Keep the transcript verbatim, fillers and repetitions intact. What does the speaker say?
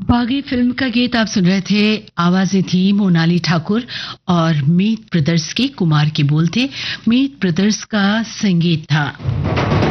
बागी फिल्म का गीत आप सुन रहे थे। आवाजें थी मोनाली ठाकुर और मीत ब्रदर्स के, कुमार के बोल थे, मीत ब्रदर्स का संगीत था।